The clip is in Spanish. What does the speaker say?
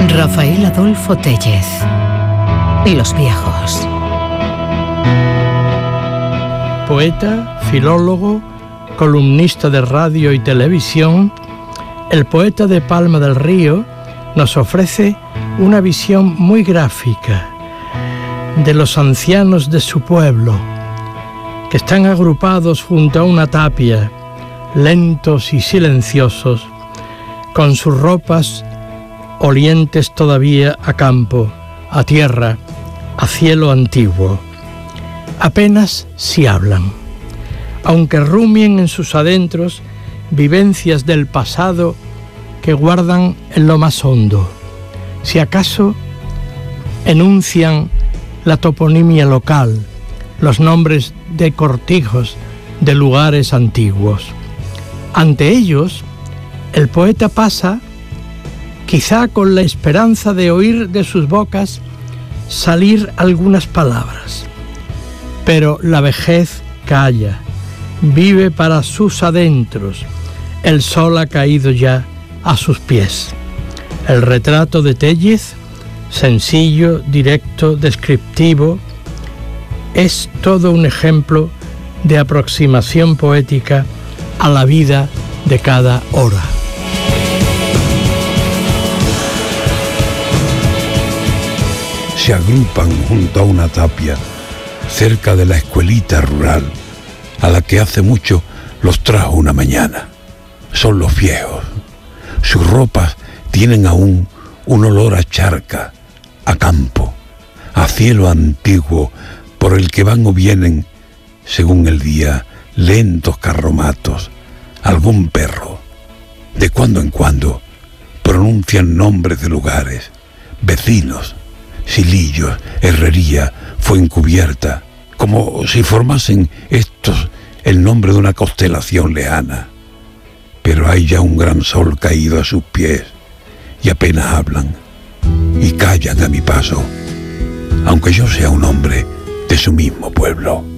Rafael Adolfo Téllez. Los viejos. Poeta, filólogo, columnista de radio y televisión, el poeta de Palma del Río nos ofrece una visión muy gráfica de los ancianos de su pueblo, que están agrupados junto a una tapia, lentos y silenciosos, con sus ropas olientes todavía a campo, a tierra, a cielo antiguo. Apenas si hablan, aunque rumien en sus adentros vivencias del pasado que guardan en lo más hondo. Si acaso enuncian la toponimia local, los nombres de cortijos de lugares antiguos. Ante ellos, el poeta pasa, quizá con la esperanza de oír de sus bocas salir algunas palabras. Pero la vejez calla, vive para sus adentros, el sol ha caído ya a sus pies. El retrato de Téllez, sencillo, directo, descriptivo, es todo un ejemplo de aproximación poética a la vida de cada hora. Se agrupan junto a una tapia, cerca de la escuelita rural, a la que hace mucho los trajo una mañana. Son los viejos. Sus ropas tienen aún un olor a charca, a campo, a cielo antiguo por el que van o vienen, según el día, lentos carromatos, algún perro. De cuando en cuando pronuncian nombres de lugares, vecinos, Silillos, Herrería, Fuencubierta, como si formasen estos el nombre de una constelación lejana. Pero hay ya un gran sol caído a sus pies y apenas hablan y callan a mi paso, aunque yo sea un hombre de su mismo pueblo.